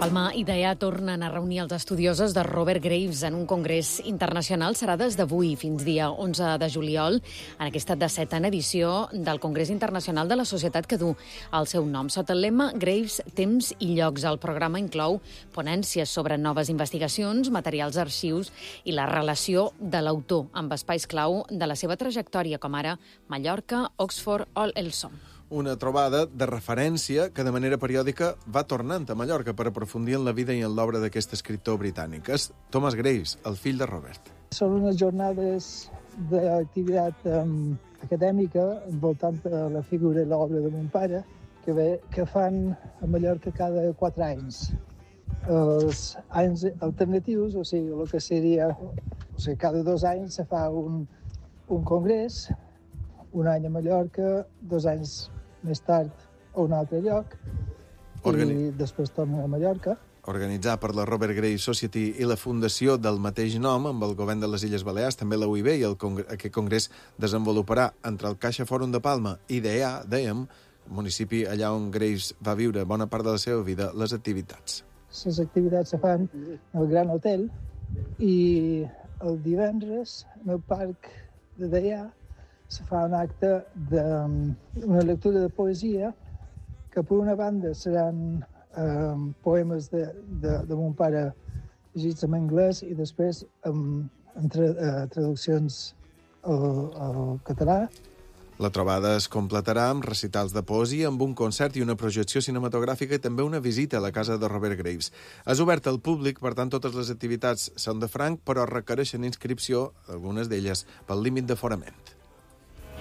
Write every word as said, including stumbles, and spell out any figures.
Palma i Deià tornen a reunir els estudiosos de Robert Graves en un congrés internacional. Serà des d'avui fins dia onze de juliol, en aquesta dessetena edició del Congrés Internacional de la Societat que du el seu nom. Sota el lema Graves, temps i llocs, el programa inclou ponències sobre noves investigacions, materials arxius i la relació de l'autor amb espais clau de la seva trajectòria, com ara Mallorca, Oxford o el Somme. Una trobada de referència que de manera periòdica va tornant a Mallorca per aprofundir en la vida i en l'obra d'aquest escriptor britànic. És Thomas Graves, el fill de Robert. Són unes jornades d'activitat um, acadèmica envoltant la figura i l'obra de mon pare que, ve, que fan a Mallorca cada quatre anys. Els anys alternatius, o sigui, el que seria... O sigui, cada dos anys se fa un, un congrés, un any a Mallorca, dos anys més tard a un altre lloc, Organi... i després torna a Mallorca. Organitzat per la Robert Graves Society i la fundació del mateix nom, amb el govern de les Illes Balears, també la U I B, i el congre... aquest congrés desenvoluparà entre el Caixa Fòrum de Palma i Deià, dèiem, municipi allà on Graves va viure bona part de la seva vida, les activitats. Les activitats se fan al Gran Hotel i el divendres, en el parc de Deià, se fa un acte d'una lectura de poesia que, per una banda, seran eh, poemes de, de, de mon pare llegits en anglès i després amb, amb tra, eh, traduccions al, al català. La trobada es completarà amb recitals de poesia, amb un concert i una projecció cinematogràfica i també una visita a la casa de Robert Graves. És obert al públic, per tant, totes les activitats són de franc, però requereixen inscripció, algunes d'elles, pel límit d'aforament.